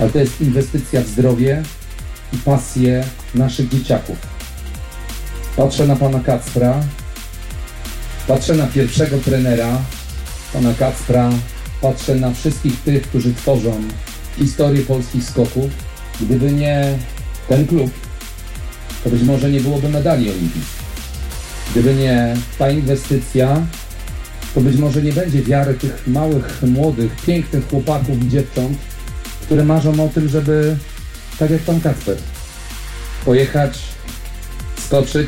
ale to jest inwestycja w zdrowie i pasję naszych dzieciaków. Patrzę na pana Kacpra, patrzę na pierwszego trenera, pana Kacpra, patrzę na wszystkich tych, którzy tworzą historię polskich skoków. Gdyby nie ten klub, to być może nie byłoby medali olimpijskich. Gdyby nie ta inwestycja, to być może nie będzie wiary tych małych, młodych, pięknych chłopaków i dziewcząt, które marzą o tym, żeby, tak jak pan Kacper, pojechać, skoczyć,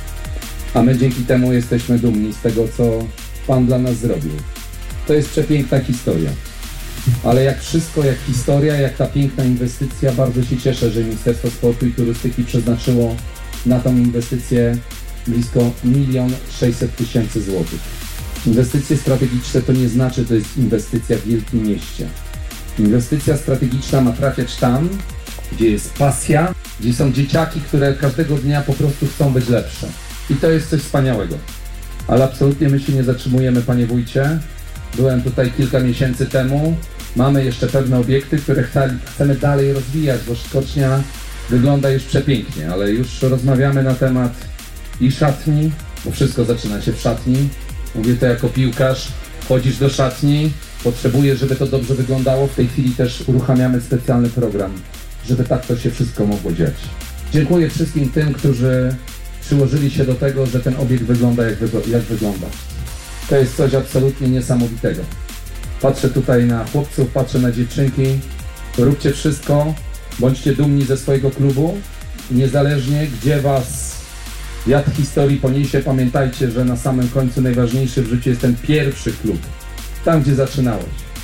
a my dzięki temu jesteśmy dumni z tego, co pan dla nas zrobił. To jest przepiękna historia. Ale jak wszystko, jak historia, jak ta piękna inwestycja, bardzo się cieszę, że Ministerstwo Sportu i Turystyki przeznaczyło na tą inwestycję blisko 1 600 000 złotych. Inwestycje strategiczne to nie znaczy, że to jest inwestycja w wielkim mieście. Inwestycja strategiczna ma trafiać tam, gdzie jest pasja, gdzie są dzieciaki, które każdego dnia po prostu chcą być lepsze. I to jest coś wspaniałego. Ale absolutnie my się nie zatrzymujemy, panie wójcie. Byłem tutaj kilka miesięcy temu. Mamy jeszcze pewne obiekty, które chcemy dalej rozwijać, bo skocznia wygląda już przepięknie, ale już rozmawiamy na temat i szatni, bo wszystko zaczyna się w szatni. Mówię to jako piłkarz, chodzisz do szatni, potrzebujesz, żeby to dobrze wyglądało. W tej chwili też uruchamiamy specjalny program, żeby tak to się wszystko mogło dziać. Dziękuję wszystkim tym, którzy przyłożyli się do tego, że ten obiekt wygląda jak wygląda. To jest coś absolutnie niesamowitego. Patrzę tutaj na chłopców, patrzę na dziewczynki. Róbcie wszystko, bądźcie dumni ze swojego klubu. Niezależnie gdzie was wiatr historii poniesie, pamiętajcie, że na samym końcu najważniejszy w życiu jest ten pierwszy klub. Tam, gdzie zaczynałeś.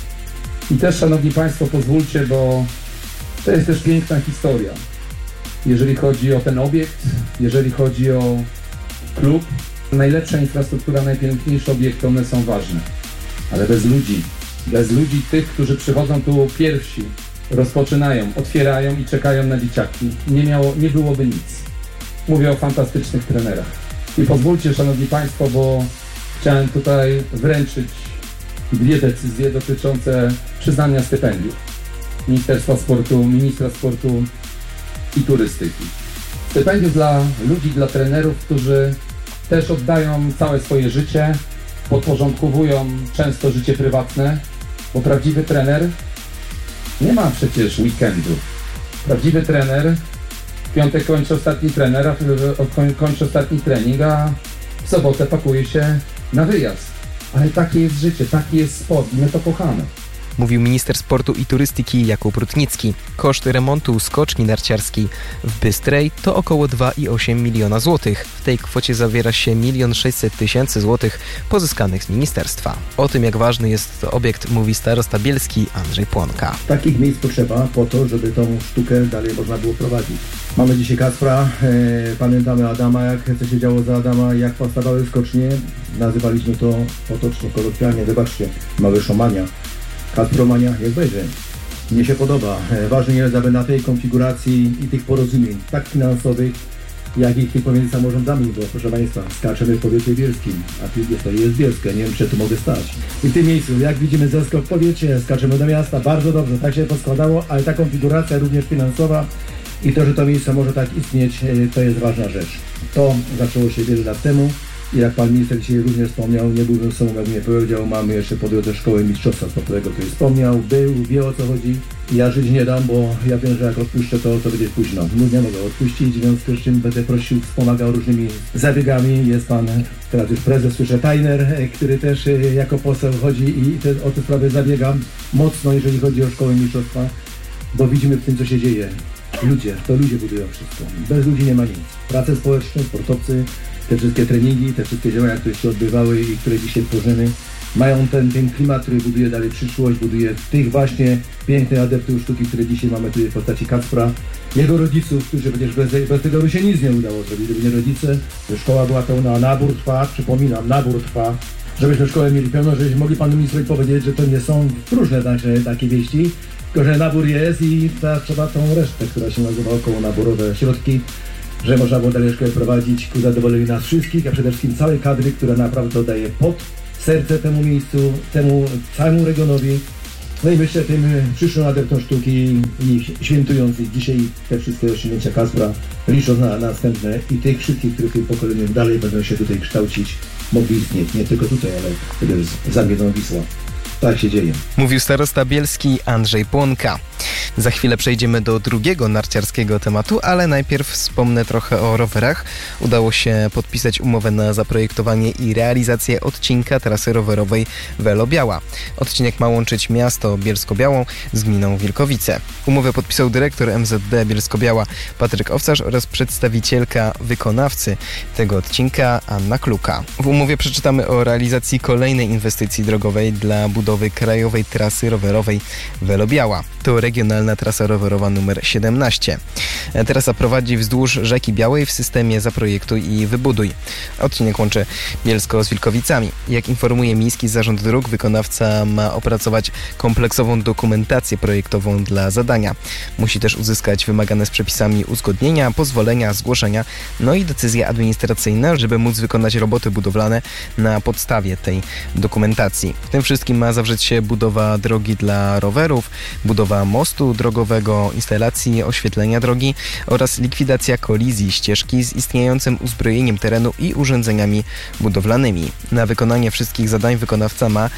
I też, szanowni państwo, pozwólcie, bo to jest też piękna historia. Jeżeli chodzi o ten obiekt, jeżeli chodzi o klub, najlepsza infrastruktura, najpiękniejsze obiekty, one są ważne. Ale bez ludzi tych, którzy przychodzą tu pierwsi, rozpoczynają, otwierają i czekają na dzieciaki, nie byłoby nic. Mówię o fantastycznych trenerach. I pozwólcie, szanowni państwo, bo chciałem tutaj wręczyć 2 decyzje dotyczące przyznania stypendiów Ministerstwa Sportu, Ministra Sportu i Turystyki. Stypendiów dla ludzi, dla trenerów, którzy też oddają całe swoje życie, podporządkowują często życie prywatne, bo prawdziwy trener nie ma przecież weekendu. Prawdziwy trener w piątek kończy ostatni kończy ostatni trening, a w sobotę pakuje się na wyjazd. Ale takie jest życie, taki jest sport i my to kochamy. Mówił minister sportu i turystyki Jakub Rutnicki. Koszt remontu skoczni narciarskiej w Bystrej to około 2,8 miliona złotych. W tej kwocie zawiera się 1 600 000 złotych pozyskanych z ministerstwa. O tym, jak ważny jest to obiekt, mówi starosta bielski Andrzej Płonka. Takich miejsc potrzeba po to, żeby tą sztukę dalej można było prowadzić. Mamy dzisiaj Kacpra, pamiętamy Adama, jak co się działo za Adama, jak powstawały skocznie. Nazywaliśmy to potocznie, kolokwialnie, wybaczcie, Mały Szomania. Kacpromania, jak będzie. Mnie się podoba. Ważne jest, aby na tej konfiguracji i tych porozumień, tak finansowych, jak i tych pomiędzy samorządami, bo proszę Państwa, skaczemy w powiecie bielskim, a tu jest bielskie, nie wiem, czy tu mogę stać. I w tym miejscu, jak widzimy zeskok w powiecie, skaczemy do miasta, bardzo dobrze, tak się poskładało, ale ta konfiguracja również finansowa i to, że to miejsce może tak istnieć, to jest ważna rzecz. To zaczęło się wiele lat temu. I jak pan minister dzisiaj również wspomniał, nie byłbym sobą, jak mnie powiedział, mamy jeszcze po drodze szkołę mistrzostwa sportowego, który wspomniał, wie o co chodzi. Ja żyć nie dam, bo ja wiem, że jak odpuszczę, to będzie późno. Nie mogę odpuścić, w związku z czym będę prosił, wspomagał różnymi zabiegami. Jest pan, teraz już prezes, słyszę, Tajner, który też jako poseł chodzi i o te sprawy zabiega mocno, jeżeli chodzi o szkołę mistrzostwa, bo widzimy w tym, co się dzieje. Ludzie budują wszystko. Bez ludzi nie ma nic. Prace społeczne, sportowcy, te wszystkie treningi, te wszystkie działania, które się odbywały i które dzisiaj tworzymy, mają ten klimat, który buduje dalej przyszłość, buduje tych właśnie pięknych adeptów sztuki, które dzisiaj mamy tutaj w postaci Kacpra, jego rodziców, którzy przecież bez tego by się nic nie udało zrobić, gdyby nie rodzice, że szkoła była pełna, nabór trwa, przypominam, nabór trwa, żebyśmy szkołę mieli pełną, żebyśmy mogli panu ministrowi powiedzieć, że to nie są próżne takie wieści, tylko że nabór jest i trzeba tą resztę, która się nazywa okołonaborowe środki, że można było dalej szkołę prowadzić ku zadowoleniu nas wszystkich, a przede wszystkim całej kadry, która naprawdę oddaje pod serce temu miejscu, temu całemu regionowi No i myślę, tym przyszłym adeptom sztuki i świętując dzisiaj te wszystkie osiągnięcia Kacpra, licząc na następne i tych wszystkich, które w tym pokoleniu dalej będą się tutaj kształcić, mogli istnieć. Nie tylko tutaj, ale też za Miedą Wisła. Tak się dzieje. Mówił starosta bielski Andrzej Płonka. Za chwilę przejdziemy do drugiego narciarskiego tematu, ale najpierw wspomnę trochę o rowerach. Udało się podpisać umowę na zaprojektowanie i realizację odcinka trasy rowerowej Welo-Biała. Odcinek ma łączyć miasto Bielsko-Białą z gminą Wilkowice. Umowę podpisał dyrektor MZD Bielsko-Biała Patryk Owcarz oraz przedstawicielka wykonawcy tego odcinka Anna Kluka. W umowie przeczytamy o realizacji kolejnej inwestycji drogowej dla budowy krajowej trasy rowerowej Welo-Biała. To regionalna trasa rowerowa numer 17. Trasa prowadzi wzdłuż rzeki Białej w systemie Zaprojektuj i Wybuduj. Odcinek łączy Bielsko z Wilkowicami. Jak informuje Miejski Zarząd Dróg, wykonawca ma opracować kompleksową dokumentację projektową dla zadania. Musi też uzyskać wymagane z przepisami uzgodnienia, pozwolenia, zgłoszenia, no i decyzje administracyjne, żeby móc wykonać roboty budowlane na podstawie tej dokumentacji. W tym wszystkim ma zawrzeć się budowa drogi dla rowerów, budowa mostu drogowego, instalacji oświetlenia drogi oraz likwidacja kolizji ścieżki z istniejącym uzbrojeniem terenu i urządzeniami budowlanymi. Na wykonanie wszystkich zadań wykonawca ma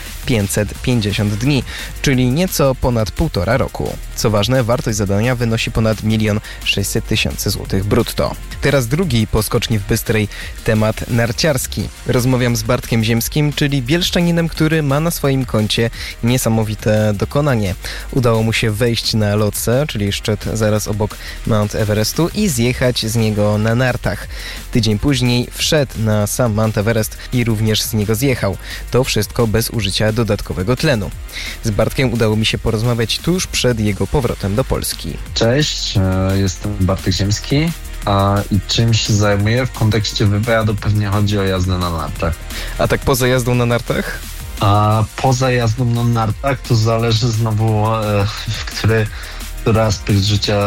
550 dni, czyli nieco ponad 1,5 roku. Co ważne, wartość zadania wynosi ponad 1 600 000 złotych brutto. Teraz drugi po skoczni w Bystrej temat narciarski. Rozmawiam z Bartkiem Ziemskim, czyli bielszczaninem, który ma na swoim koncie niesamowite dokonanie. Udało mu się wejść na Lhotse, czyli szczyt zaraz obok Mount Everestu i zjechać z niego na nartach. Tydzień później wszedł na sam Mount Everest i również z niego zjechał. To wszystko bez użycia dodatkowego tlenu. Z Bartkiem udało mi się porozmawiać tuż przed jego powrotem do Polski. Cześć, jestem Bartek Ziemski. I czym się zajmuję? W kontekście wywiadu pewnie chodzi o jazdę na nartach. A tak poza jazdą na nartach? A poza jazdą na nartach to zależy znowu, w który aspekt życia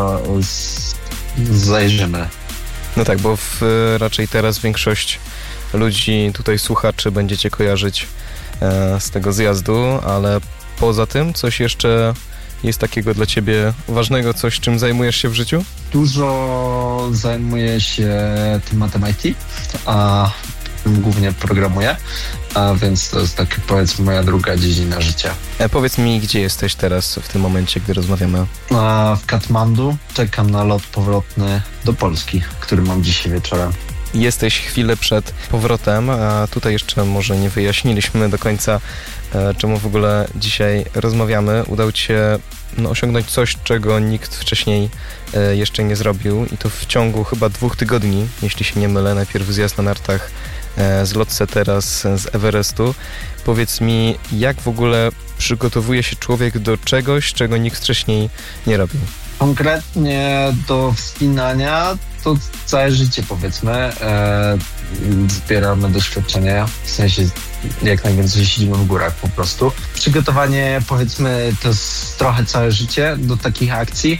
zajrzymy. No tak, bo raczej teraz większość ludzi, tutaj słuchaczy, będziecie kojarzyć z tego zjazdu, ale poza tym coś jeszcze jest takiego dla ciebie ważnego, coś czym zajmujesz się w życiu? Dużo zajmuję się tematem IT, a głównie programuję, a więc to jest takie, powiedzmy, moja druga dziedzina życia. Powiedz mi, gdzie jesteś teraz w tym momencie, gdy rozmawiamy? W Katmandu czekam na lot powrotny do Polski, który mam dzisiaj wieczorem. Jesteś chwilę przed powrotem, a tutaj jeszcze może nie wyjaśniliśmy do końca, czemu w ogóle dzisiaj rozmawiamy. Udało ci się osiągnąć coś, czego nikt wcześniej jeszcze nie zrobił i to w ciągu chyba 2 tygodni, jeśli się nie mylę. Najpierw zjazd na nartach z Lhotse, teraz z Everestu. Powiedz mi, jak w ogóle przygotowuje się człowiek do czegoś, czego nikt wcześniej nie robił? Konkretnie do wspinania to całe życie, powiedzmy, zbieramy doświadczenia, w sensie jak najwięcej siedzimy w górach po prostu. Przygotowanie, powiedzmy, to jest trochę całe życie do takich akcji,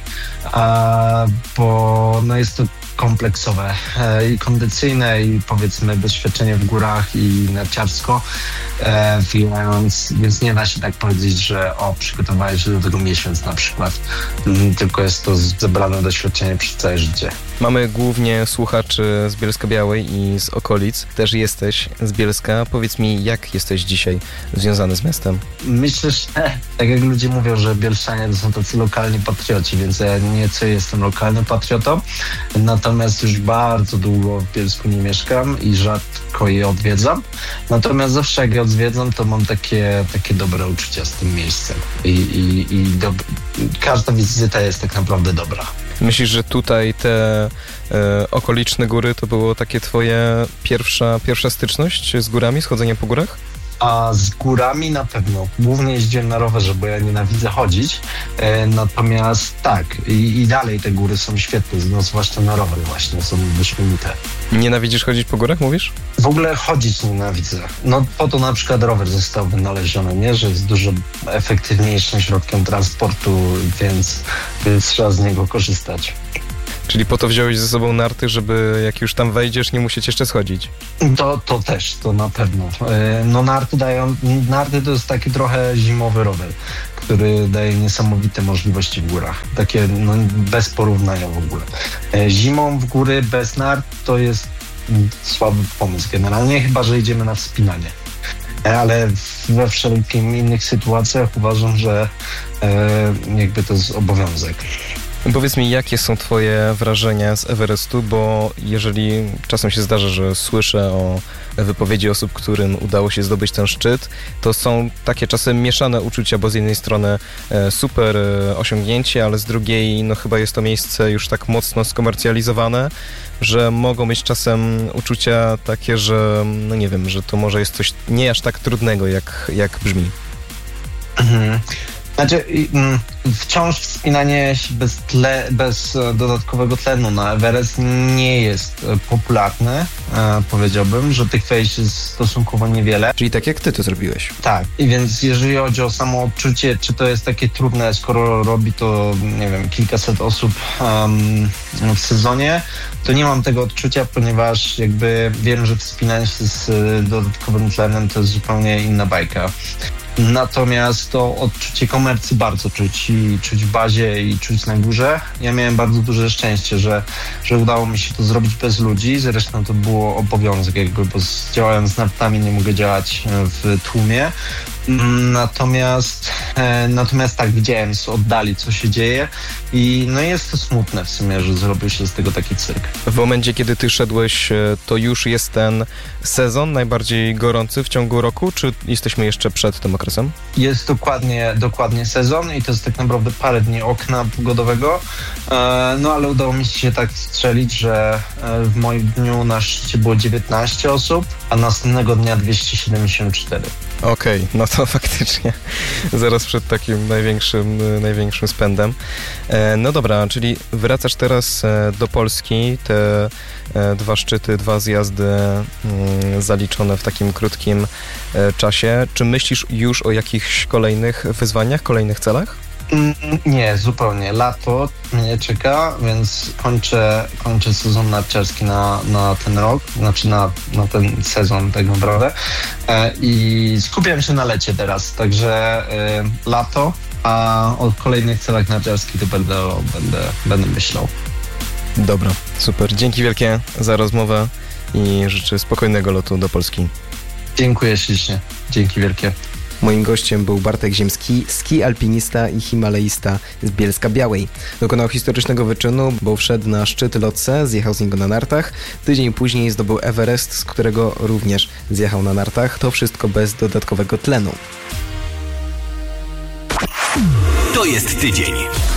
bo jest to kompleksowe i kondycyjne i, powiedzmy, doświadczenie w górach i narciarsko, więc nie da się tak powiedzieć, że przygotowałeś się do tego miesiąc na przykład, tylko jest to zebrane doświadczenie przez całe życie. Mamy głównie słuchaczy z Bielska-Białej i z okolic. Też jesteś z Bielska. Powiedz mi, jak jesteś dzisiaj związany z miastem? Myślę, że tak jak ludzie mówią, że Bielszczanie to są tacy lokalni patrioci, więc ja nieco jestem lokalnym patriotą, natomiast już bardzo długo w Bielsku nie mieszkam i rzadko je odwiedzam. Natomiast zawsze jak je odwiedzam, to mam takie dobre uczucia z tym miejscem każda wizyta jest tak naprawdę dobra. Myślisz, że tutaj te okoliczne góry to było takie twoje pierwsza styczność z górami, z chodzeniem po górach? A z górami na pewno. Głównie jeździłem na rowerze, bo ja nienawidzę chodzić. Natomiast tak, i dalej te góry są świetne, no, zwłaszcza na rower właśnie, są wyśmienite. Nienawidzisz chodzić po górach, mówisz? W ogóle chodzić nienawidzę. No po to na przykład rower został wynaleziony, nie? Że jest dużo efektywniejszym środkiem transportu, więc trzeba z niego korzystać. Czyli po to wziąłeś ze sobą narty, żeby jak już tam wejdziesz, nie musieć jeszcze schodzić. To też, to na pewno. No narty to jest taki trochę zimowy rower, który daje niesamowite możliwości w górach. Takie no, bez porównania w ogóle. Zimą w góry bez nart to jest słaby pomysł generalnie, chyba że idziemy na wspinanie. Ale we wszelkich innych sytuacjach uważam, że jakby to jest obowiązek. Powiedz mi, jakie są twoje wrażenia z Everestu, bo jeżeli czasem się zdarza, że słyszę o wypowiedzi osób, którym udało się zdobyć ten szczyt, to są takie czasem mieszane uczucia, bo z jednej strony super osiągnięcie, ale z drugiej no chyba jest to miejsce już tak mocno skomercjalizowane, że mogą mieć czasem uczucia takie, że no nie wiem, że to może jest coś nie aż tak trudnego, jak brzmi. Mhm. Znaczy, wciąż wspinanie się bez dodatkowego tlenu na Everest nie jest popularne, powiedziałbym, że tych wejść jest stosunkowo niewiele. Czyli tak jak ty to zrobiłeś. Tak, i więc jeżeli chodzi o samo odczucie, czy to jest takie trudne, skoro robi to, nie wiem, kilkaset osób w sezonie, to nie mam tego odczucia, ponieważ jakby wiem, że wspinanie się z dodatkowym tlenem to jest zupełnie inna bajka. Natomiast to odczucie komercji bardzo czuć w bazie i czuć na górze. Ja miałem bardzo duże szczęście, że udało mi się to zrobić bez ludzi. Zresztą to było obowiązek jakby, bo działając z nartami nie mogę działać w tłumie. Natomiast tak, widziałem z oddali, co się dzieje i no jest to smutne w sumie, że zrobił się z tego taki cyrk. W momencie, kiedy ty szedłeś, to już jest ten sezon najbardziej gorący w ciągu roku, czy jesteśmy jeszcze przed tym okresem? Jest dokładnie sezon i to jest tak naprawdę parę dni okna pogodowego, no ale udało mi się tak strzelić, że w moim dniu na szczycie było 19 osób, a następnego dnia 274. Okej, no to faktycznie zaraz przed takim największym spędem. No dobra, czyli wracasz teraz do Polski, te 2 szczyty, 2 zjazdy zaliczone w takim krótkim czasie. Czy myślisz już o jakichś kolejnych wyzwaniach, kolejnych celach? Nie, zupełnie. Lato mnie czeka, więc kończę sezon narciarski na ten rok, znaczy na ten sezon tak naprawdę i skupiam się na lecie teraz, także lato, a o kolejnych celach narciarskich to będę myślał. Dobra, super. Dzięki wielkie za rozmowę i życzę spokojnego lotu do Polski. Dziękuję ślicznie. Dzięki wielkie. Moim gościem był Bartek Ziemski, ski-alpinista i himalaista z Bielska-Białej. Dokonał historycznego wyczynu, bo wszedł na szczyt Lhotse, zjechał z niego na nartach. Tydzień później zdobył Everest, z którego również zjechał na nartach. To wszystko bez dodatkowego tlenu. To jest tydzień.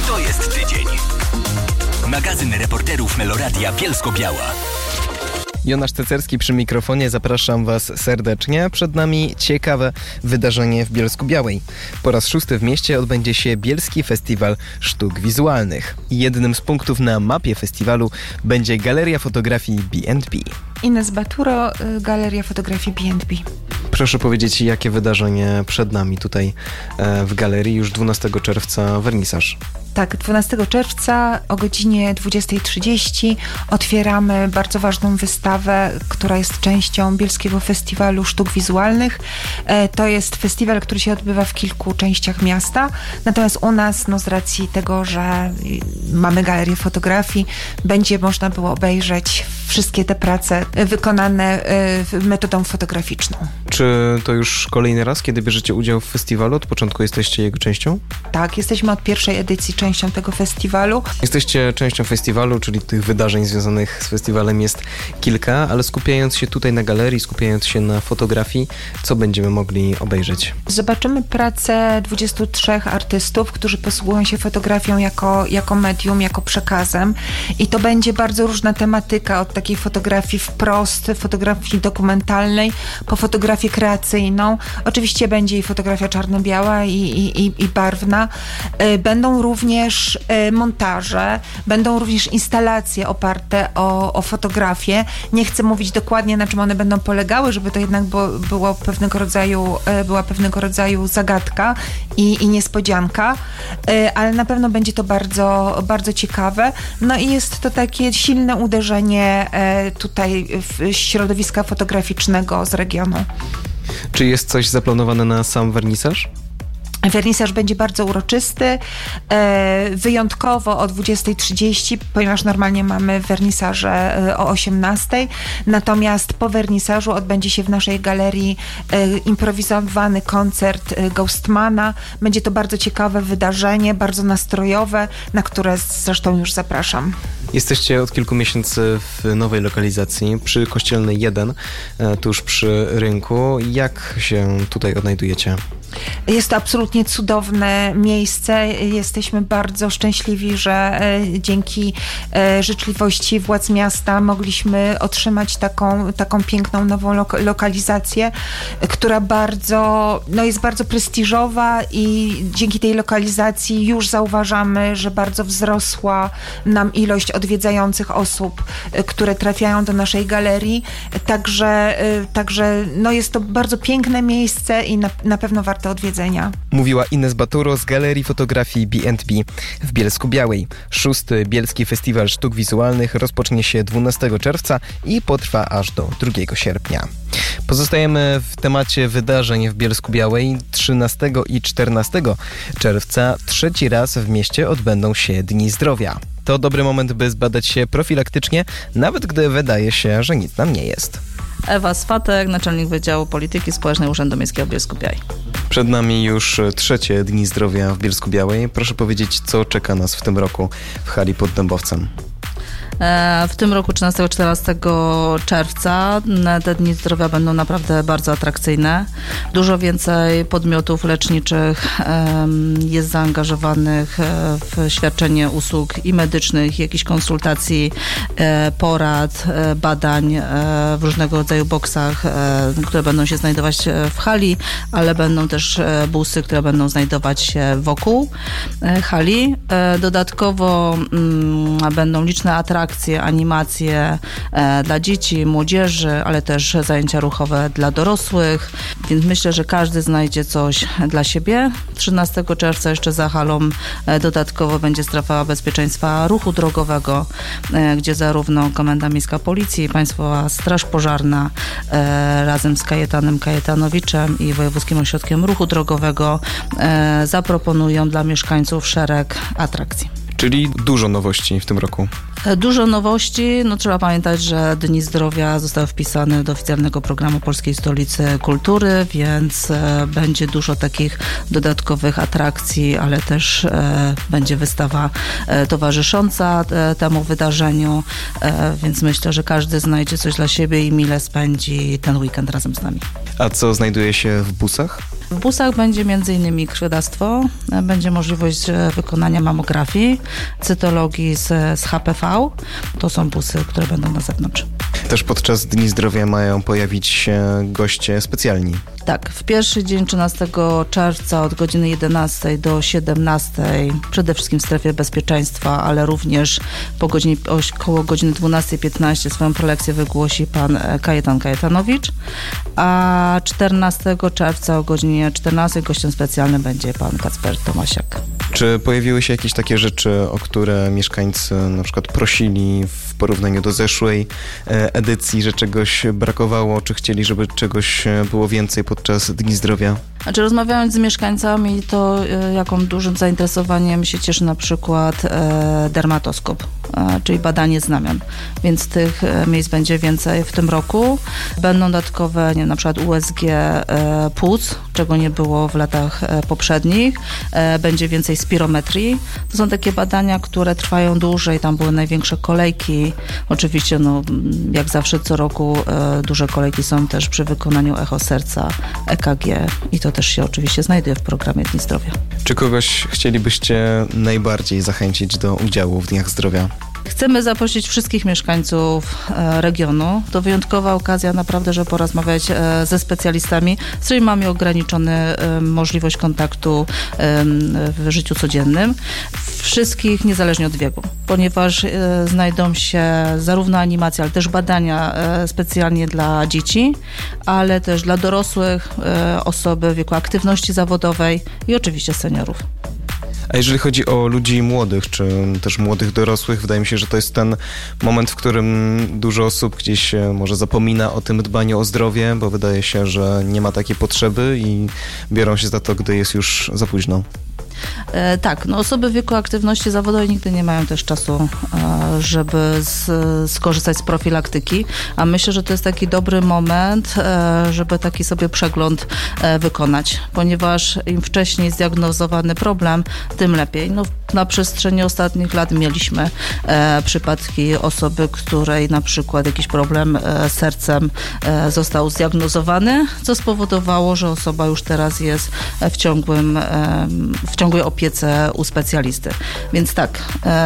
Magazyn reporterów Meloradia Bielsko-Biała. Jonasz Cecerski przy mikrofonie, zapraszam Was serdecznie. Przed nami ciekawe wydarzenie w Bielsku-Białej. Po raz 6 w mieście odbędzie się Bielski Festiwal Sztuk Wizualnych. Jednym z punktów na mapie festiwalu będzie Galeria Fotografii B&B. Ines Baturo, Galeria Fotografii B&B. Proszę powiedzieć, jakie wydarzenie przed nami tutaj w galerii, już 12 czerwca wernisaż. Tak, 12 czerwca o godzinie 20:30 otwieramy bardzo ważną wystawę, która jest częścią Bielskiego Festiwalu Sztuk Wizualnych. To jest festiwal, który się odbywa w kilku częściach miasta, natomiast u nas, z racji tego, że mamy galerię fotografii, będzie można było obejrzeć wszystkie te prace wykonane metodą fotograficzną. Czy to już kolejny raz, kiedy bierzecie udział w festiwalu? Od początku jesteście jego częścią? Tak, jesteśmy od pierwszej edycji częścią tego festiwalu. Jesteście częścią festiwalu, czyli tych wydarzeń związanych z festiwalem jest kilka, ale skupiając się tutaj na galerii, skupiając się na fotografii, co będziemy mogli obejrzeć? Zobaczymy pracę 23 artystów, którzy posługują się fotografią jako medium, jako przekazem i to będzie bardzo różna tematyka, od takiej fotografii wprost, fotografii dokumentalnej, po fotografię fotografię kreacyjną. Oczywiście będzie i fotografia czarno-biała i barwna. Będą również montaże, będą również instalacje oparte o fotografię. Nie chcę mówić dokładnie, na czym one będą polegały, żeby to jednak była pewnego rodzaju zagadka i niespodzianka, ale na pewno będzie to bardzo, bardzo ciekawe. No i jest to takie silne uderzenie tutaj w środowiska fotograficznego z regionu. Czy jest coś zaplanowane na sam wernisaż? Wernisaż będzie bardzo uroczysty, wyjątkowo o 20:30, ponieważ normalnie mamy wernisaże o 18:00, natomiast po wernisażu odbędzie się w naszej galerii improwizowany koncert Ghostmana. Będzie to bardzo ciekawe wydarzenie, bardzo nastrojowe, na które zresztą już zapraszam. Jesteście od kilku miesięcy w nowej lokalizacji przy Kościelnej 1, tuż przy rynku. Jak się tutaj odnajdujecie? Jest to absolutnie cudowne miejsce. Jesteśmy bardzo szczęśliwi, że dzięki życzliwości władz miasta mogliśmy otrzymać taką piękną, nową lokalizację, która jest bardzo prestiżowa i dzięki tej lokalizacji już zauważamy, że bardzo wzrosła nam ilość odwiedzających osób, które trafiają do naszej galerii. Także jest to bardzo piękne miejsce i na pewno warte odwiedzenia. Mówiła Ines Baturo z Galerii Fotografii B&B w Bielsku-Białej. 6. Bielski Festiwal Sztuk Wizualnych rozpocznie się 12 czerwca i potrwa aż do 2 sierpnia. Pozostajemy w temacie wydarzeń w Bielsku-Białej. 13 i 14 czerwca trzeci raz w mieście odbędą się Dni Zdrowia. To dobry moment, by zbadać się profilaktycznie, nawet gdy wydaje się, że nic nam nie jest. Ewa Swatek, naczelnik Wydziału Polityki Społecznej Urzędu Miejskiego Bielsko-Białej. Przed nami już 3. Dni Zdrowia w Bielsku-Białej. Proszę powiedzieć, co czeka nas w tym roku w hali pod Dębowcem. W tym roku 13-14 czerwca te Dni Zdrowia będą naprawdę bardzo atrakcyjne. Dużo więcej podmiotów leczniczych jest zaangażowanych w świadczenie usług i medycznych, jakichś konsultacji, porad, badań w różnego rodzaju boksach, które będą się znajdować w hali, ale będą też busy, które będą znajdować się wokół hali. Dodatkowo będą liczne atrakcje, animacje dla dzieci, młodzieży, ale też zajęcia ruchowe dla dorosłych, więc myślę, że każdy znajdzie coś dla siebie. 13 czerwca jeszcze za halą dodatkowo będzie strefa bezpieczeństwa ruchu drogowego, gdzie zarówno Komenda Miejska Policji, Państwowa Straż Pożarna razem z Kajetanem Kajetanowiczem i Wojewódzkim Ośrodkiem Ruchu Drogowego zaproponują dla mieszkańców szereg atrakcji. Czyli dużo nowości w tym roku. Dużo nowości. Trzeba pamiętać, że Dni Zdrowia zostały wpisane do oficjalnego programu Polskiej Stolicy Kultury, więc będzie dużo takich dodatkowych atrakcji, ale też będzie wystawa towarzysząca temu wydarzeniu, więc myślę, że każdy znajdzie coś dla siebie i mile spędzi ten weekend razem z nami. A co znajduje się w busach? W busach będzie m.in. krwiodawstwo, będzie możliwość wykonania mamografii, cytologii z HPV. To są busy, które będą na zewnątrz. Też podczas Dni Zdrowia mają pojawić się goście specjalni. Tak, w pierwszy dzień 13 czerwca od godziny 11 do 17, przede wszystkim w strefie bezpieczeństwa, ale również koło godziny 12:15 swoją prelekcję wygłosi pan Kajetan Kajetanowicz, a 14 czerwca o godzinie 14 gościem specjalnym będzie pan Kacper Tomasiak. Czy pojawiły się jakieś takie rzeczy, o które mieszkańcy na przykład prosili w porównaniu do zeszłej edycji, że czegoś brakowało, czy chcieli, żeby czegoś było więcej podczas Dni Zdrowia? Rozmawiając z mieszkańcami, to jaką dużym zainteresowaniem się cieszy na przykład dermatoskop, czyli badanie znamion, więc tych miejsc będzie więcej w tym roku. Będą dodatkowe, na przykład USG płuc, czego nie było w latach poprzednich. Będzie więcej spirometrii. To są takie badania, które trwają dłużej, tam były największe kolejki. Oczywiście, jak zawsze co roku duże kolejki są też przy wykonaniu echo serca, EKG i to też się oczywiście znajduje w programie Dni Zdrowia. Czy kogoś chcielibyście najbardziej zachęcić do udziału w Dniach Zdrowia? Chcemy zaprosić wszystkich mieszkańców regionu. To wyjątkowa okazja naprawdę, żeby porozmawiać ze specjalistami, z którymi mamy ograniczone możliwość kontaktu w życiu codziennym. Wszystkich niezależnie od wieku, ponieważ znajdą się zarówno animacje, ale też badania specjalnie dla dzieci, ale też dla dorosłych, osoby w wieku aktywności zawodowej i oczywiście seniorów. A jeżeli chodzi o ludzi młodych, czy też młodych dorosłych, wydaje mi się, że to jest ten moment, w którym dużo osób gdzieś może zapomina o tym dbaniu o zdrowie, bo wydaje się, że nie ma takiej potrzeby i biorą się za to, gdy jest już za późno. Tak, osoby w wieku aktywności zawodowej nigdy nie mają też czasu, żeby skorzystać z profilaktyki, a myślę, że to jest taki dobry moment, żeby taki sobie przegląd wykonać, ponieważ im wcześniej zdiagnozowany problem, tym lepiej. Na przestrzeni ostatnich lat mieliśmy przypadki osoby, której na przykład jakiś problem z sercem został zdiagnozowany, co spowodowało, że osoba już teraz jest w ciągłej opiece u specjalisty. Więc tak,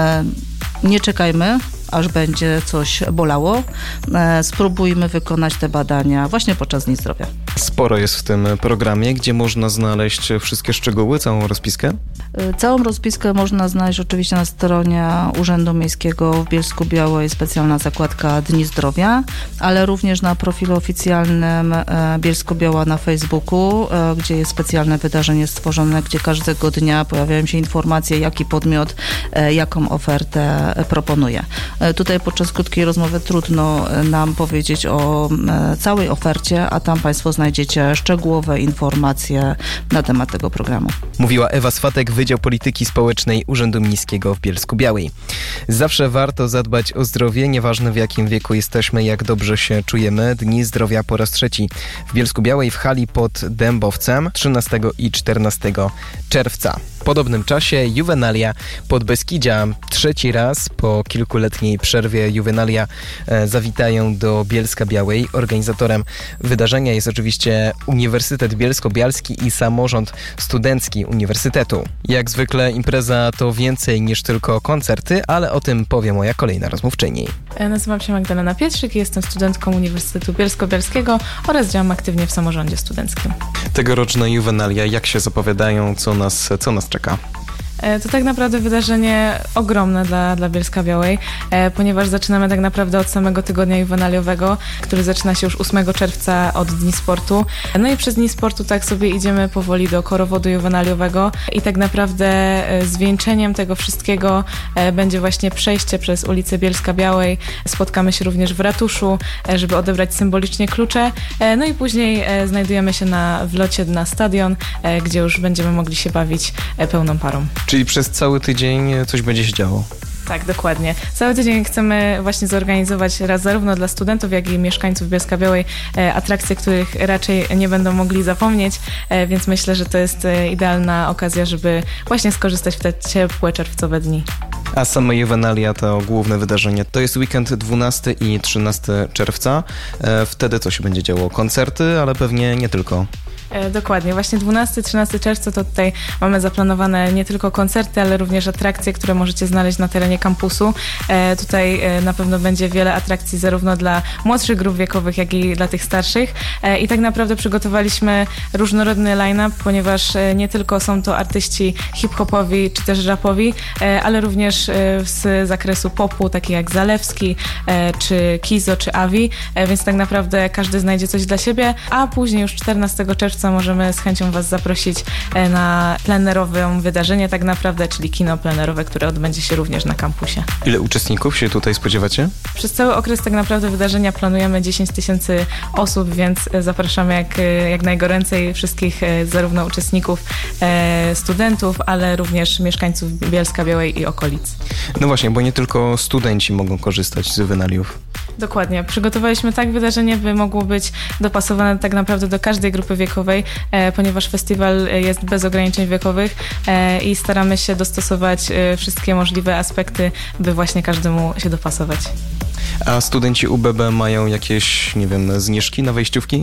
nie czekajmy, aż będzie coś bolało. Spróbujmy wykonać te badania właśnie podczas Dni Zdrowia. Sporo jest w tym programie, gdzie można znaleźć wszystkie szczegóły, całą rozpiskę? Całą rozpiskę można znaleźć oczywiście na stronie Urzędu Miejskiego w Bielsku-Białej, specjalna zakładka Dni Zdrowia, ale również na profilu oficjalnym Bielsko-Biała na Facebooku, gdzie jest specjalne wydarzenie stworzone, gdzie każdego dnia pojawiają się informacje, jaki podmiot, jaką ofertę proponuje. Tutaj podczas krótkiej rozmowy trudno nam powiedzieć o całej ofercie, a tam Państwo znajdziecie szczegółowe informacje na temat tego programu. Mówiła Ewa Swatek, Wydział Polityki Społecznej Urzędu Miejskiego w Bielsku-Białej. Zawsze warto zadbać o zdrowie, nieważne w jakim wieku jesteśmy, jak dobrze się czujemy. Dni Zdrowia po raz trzeci w Bielsku-Białej w hali pod Dębowcem 13 i 14 czerwca. W podobnym czasie Juvenalia Podbeskidzia. Trzeci raz po kilkuletniej przerwie Juvenalia zawitają do Bielska-Białej. Organizatorem wydarzenia jest oczywiście Uniwersytet Bielsko-Bialski i Samorząd Studencki Uniwersytetu. Jak zwykle impreza to więcej niż tylko koncerty, ale o tym powie moja kolejna rozmówczyni. Nazywam się Magdalena Pietrzyk i jestem studentką Uniwersytetu Bielsko-Bialskiego oraz działam aktywnie w samorządzie studenckim. Tegoroczne Juvenalia, jak się zapowiadają, co nas czeka? To tak naprawdę wydarzenie ogromne dla Bielska-Białej, ponieważ zaczynamy tak naprawdę od samego tygodnia juwenaliowego, który zaczyna się już 8 czerwca od Dni Sportu. No i przez Dni Sportu tak sobie idziemy powoli do korowodu juwenaliowego i tak naprawdę zwieńczeniem tego wszystkiego będzie właśnie przejście przez ulicę Bielska-Białej. Spotkamy się również w ratuszu, żeby odebrać symbolicznie klucze. No i później znajdujemy się na wlocie na stadion, gdzie już będziemy mogli się bawić pełną parą. Czyli przez cały tydzień coś będzie się działo? Tak, dokładnie. Cały tydzień chcemy właśnie zorganizować raz zarówno dla studentów, jak i mieszkańców Bielska-Białej atrakcje, których raczej nie będą mogli zapomnieć, więc myślę, że to jest idealna okazja, żeby właśnie skorzystać w te ciepłe czerwcowe dni. A same Juvenalia, to główne wydarzenie, to jest weekend 12 i 13 czerwca. Wtedy co się będzie działo? Koncerty, ale pewnie nie tylko. Dokładnie. Właśnie 12-13 czerwca to tutaj mamy zaplanowane nie tylko koncerty, ale również atrakcje, które możecie znaleźć na terenie kampusu. Tutaj na pewno będzie wiele atrakcji zarówno dla młodszych grup wiekowych, jak i dla tych starszych. I tak naprawdę przygotowaliśmy różnorodny line-up, ponieważ nie tylko są to artyści hip-hopowi czy też rapowi, ale również z zakresu popu, takie jak Zalewski, czy Kizo, czy Avi, więc tak naprawdę każdy znajdzie coś dla siebie, a później już 14 czerwca możemy z chęcią Was zaprosić na plenerowe wydarzenie tak naprawdę, czyli kino plenerowe, które odbędzie się również na kampusie. Ile uczestników się tutaj spodziewacie? Przez cały okres tak naprawdę wydarzenia planujemy 10 000 osób, więc zapraszamy jak najgoręcej wszystkich zarówno uczestników, studentów, ale również mieszkańców Bielska-Białej i okolic. No właśnie, bo nie tylko studenci mogą korzystać z Juvenaliów. Dokładnie. Przygotowaliśmy tak wydarzenie, by mogło być dopasowane tak naprawdę do każdej grupy wiekowej, ponieważ festiwal jest bez ograniczeń wiekowych i staramy się dostosować wszystkie możliwe aspekty, by właśnie każdemu się dopasować. A studenci UBB mają jakieś, nie wiem, zniżki na wejściówki?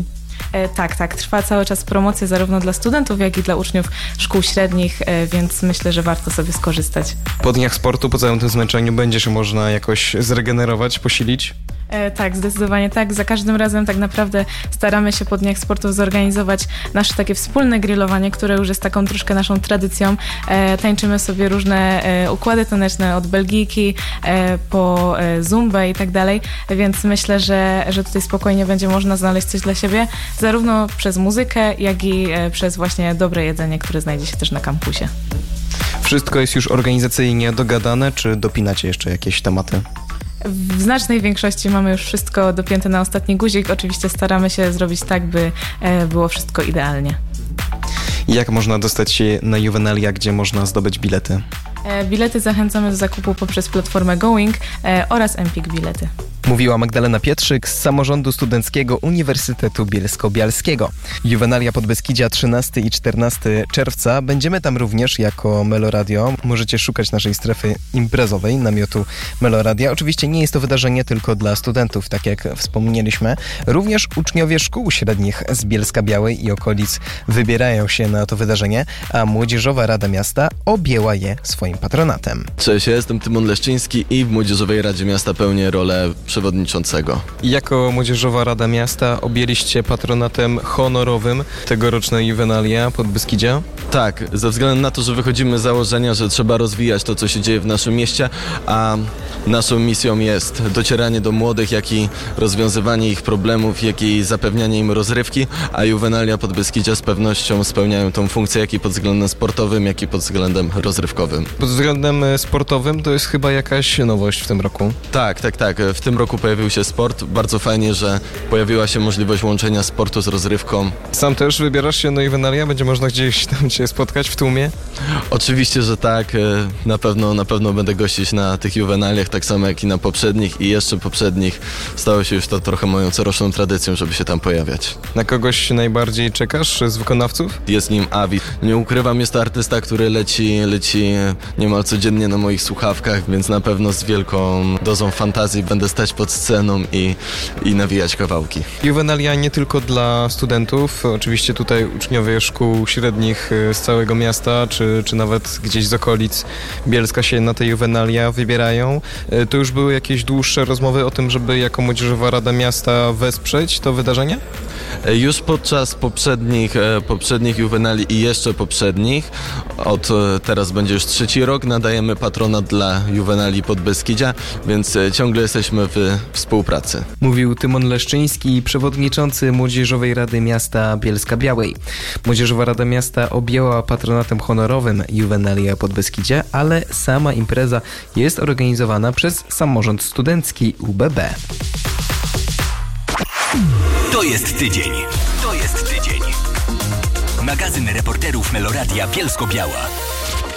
Tak, trwa cały czas promocja zarówno dla studentów, jak i dla uczniów szkół średnich, więc myślę, że warto sobie skorzystać. Po dniach sportu, po całym tym zmęczeniu będzie się można jakoś zregenerować, posilić? Tak, zdecydowanie tak. Za każdym razem tak naprawdę staramy się po dniach sportu zorganizować nasze takie wspólne grillowanie, które już jest taką troszkę naszą tradycją. Tańczymy sobie różne układy taneczne od belgijki po zumbę i tak dalej, więc myślę, że tutaj spokojnie będzie można znaleźć coś dla siebie, zarówno przez muzykę, jak i przez właśnie dobre jedzenie, które znajdzie się też na kampusie. Wszystko jest już organizacyjnie dogadane, czy dopinacie jeszcze jakieś tematy? W znacznej większości mamy już wszystko dopięte na ostatni guzik. Oczywiście staramy się zrobić tak, by było wszystko idealnie. Jak można dostać się na Juvenalia, gdzie można zdobyć bilety? Bilety zachęcamy do zakupu poprzez platformę Going oraz Empik Bilety. Mówiła Magdalena Pietrzyk z Samorządu Studenckiego Uniwersytetu Bielsko-Bialskiego. Juvenalia Podbeskidzia 13 i 14 czerwca. Będziemy tam również jako Meloradio. Możecie szukać naszej strefy imprezowej, namiotu Meloradia. Oczywiście nie jest to wydarzenie tylko dla studentów, tak jak wspomnieliśmy. Również uczniowie szkół średnich z Bielska-Białej i okolic wybierają się na to wydarzenie, a Młodzieżowa Rada Miasta objęła je swoim patronatem. Cześć, ja jestem Tymon Leszczyński i w Młodzieżowej Radzie Miasta pełnię rolę przewodniczącego. Jako Młodzieżowa Rada Miasta objęliście patronatem honorowym tegorocznej Juvenalia Podbeskidzia? Tak, ze względu na to, że wychodzimy z założenia, że trzeba rozwijać to, co się dzieje w naszym mieście, a naszą misją jest docieranie do młodych, jak i rozwiązywanie ich problemów, jak i zapewnianie im rozrywki, a Juvenalia Podbeskidzia z pewnością spełniają tą funkcję, jak i pod względem sportowym, jak i pod względem rozrywkowym. Pod względem sportowym to jest chyba jakaś nowość w tym roku. Tak. W tym roku pojawił się sport. Bardzo fajnie, że pojawiła się możliwość łączenia sportu z rozrywką. Sam też wybierasz się na Juvenalia? Będzie można gdzieś tam cię spotkać w tłumie? Oczywiście, że tak. Na pewno będę gościć na tych Juvenaliach, tak samo jak i na poprzednich i jeszcze poprzednich. Stało się już to trochę moją coroczną tradycją, żeby się tam pojawiać. Na kogoś najbardziej czekasz z wykonawców? Jest nim Avi. Nie ukrywam, jest to artysta, który leci niemal codziennie na moich słuchawkach, więc na pewno z wielką dozą fantazji będę stać pod sceną i nawijać kawałki. Juvenalia nie tylko dla studentów, oczywiście tutaj uczniowie szkół średnich z całego miasta, czy nawet gdzieś z okolic Bielska się na te Juvenalia wybierają. To już były jakieś dłuższe rozmowy o tym, żeby jako Młodzieżowa Rada Miasta wesprzeć to wydarzenie? Już podczas poprzednich Juvenali i jeszcze poprzednich, teraz będzie już 3. rok, nadajemy patronat dla Juvenali Podbeskidzia, więc ciągle jesteśmy w współpracy. Mówił Tymon Leszczyński, przewodniczący Młodzieżowej Rady Miasta Bielska-Białej. Młodzieżowa Rada Miasta objęła patronatem honorowym Juvenalia Podbeskidzia, ale sama impreza jest organizowana przez Samorząd Studencki UBB. To jest tydzień. Magazyn reporterów Meloradia Bielsko-Biała.